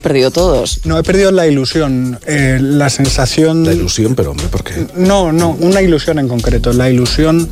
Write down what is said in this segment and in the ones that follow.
perdido todos. No, he perdido la ilusión, la sensación... La ilusión, pero hombre, ¿por qué? No, una ilusión en concreto, la ilusión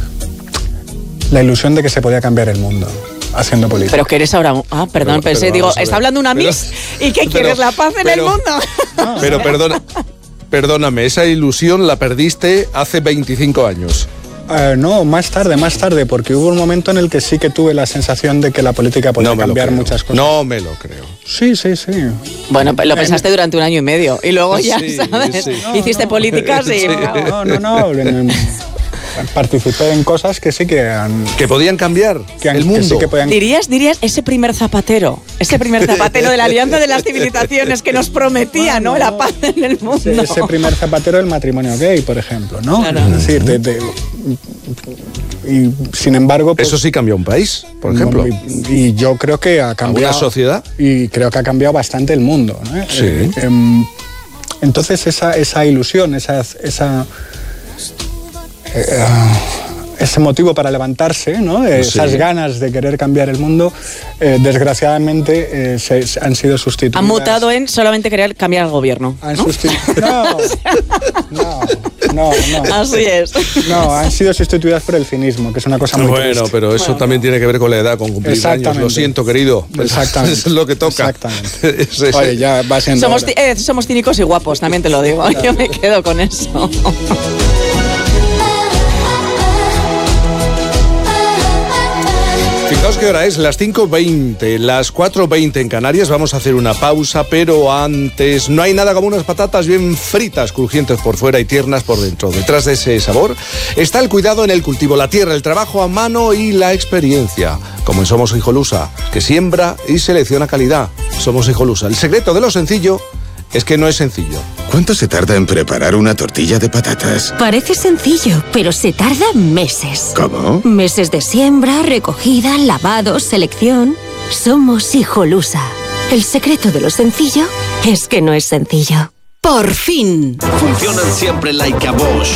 de que se podía cambiar el mundo haciendo política. Pero que eres ahora... perdón, pensé, digo, está hablando una Miss y ¿qué quieres? ¿La paz en el mundo? Pero perdóname, esa ilusión la perdiste hace 25 años. No, más tarde, porque hubo un momento en el que sí que tuve la sensación de que la política podía cambiar muchas cosas. No me lo creo. Sí. Bueno, lo pensaste durante un año y medio y luego ya, ¿sabes? Sí. Hiciste políticas y... No. Participé en cosas que sí que han... Que podían cambiar el mundo. Que sí que podían... Dirías ese primer zapatero de la Alianza de las Civilizaciones que nos prometía, ¿no? La paz en el mundo. Sí, ese primer zapatero del matrimonio gay, por ejemplo, ¿no? Claro. Es decir, y sin embargo... Pues, eso sí cambió un país, por ejemplo. Y yo creo que ha cambiado... ¿Una sociedad? Y creo que ha cambiado bastante el mundo, ¿no? Sí. Entonces esa ilusión, ese motivo para levantarse, ¿no? Esas ganas de querer cambiar el mundo, desgraciadamente han sido sustituidas. Han mutado en solamente querer cambiar el gobierno. No. Así es. No, han sido sustituidas por el cinismo, que es una cosa muy triste. Pero eso también tiene que ver con la edad, con cumplir años. Lo siento, querido. Exactamente. Eso es lo que toca. Exactamente. Oye, ya va siendo somos cínicos y guapos, también te lo digo. Yo me quedo con eso. Fijaos qué hora es, las 5:20, las 4:20 en Canarias. Vamos a hacer una pausa, pero antes no hay nada como unas patatas bien fritas, crujientes por fuera y tiernas por dentro. Detrás de ese sabor está el cuidado en el cultivo, la tierra, el trabajo a mano y la experiencia. Como en Somos Hijolusa, que siembra y selecciona calidad. Somos Hijolusa. El secreto de lo sencillo es que no es sencillo. ¿Cuánto se tarda en preparar una tortilla de patatas? Parece sencillo, pero se tarda meses. ¿Cómo? Meses de siembra, recogida, lavado, selección. Somos Hijolusa. El secreto de lo sencillo es que no es sencillo. ¡Por fin! Funcionan siempre like a Bosch.